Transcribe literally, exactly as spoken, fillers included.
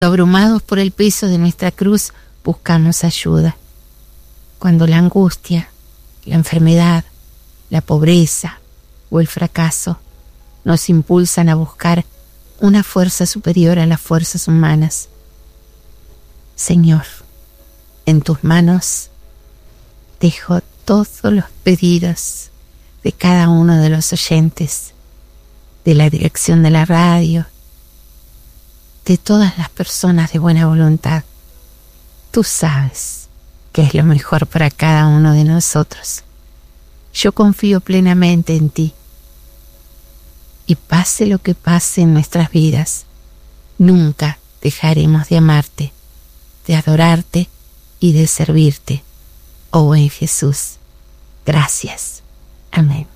Abrumados por el peso de nuestra cruz, buscamos ayuda. Cuando la angustia, la enfermedad, la pobreza o el fracaso nos impulsan a buscar una fuerza superior a las fuerzas humanas. Señor, en tus manos dejo todos los pedidos de cada uno de los oyentes, de la dirección de la radio, de todas las personas de buena voluntad. Tú sabes qué es lo mejor para cada uno de nosotros. Yo confío plenamente en ti. Y pase lo que pase en nuestras vidas, nunca dejaremos de amarte, de adorarte y de servirte. Oh buen Jesús, gracias. Amén.